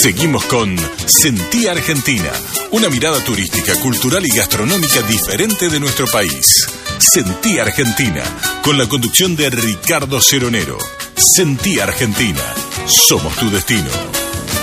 Seguimos con Sentí Argentina, una mirada turística, cultural y gastronómica diferente de nuestro país. Sentí Argentina, con la conducción de Ricardo Ceronero. Sentí Argentina, somos tu destino.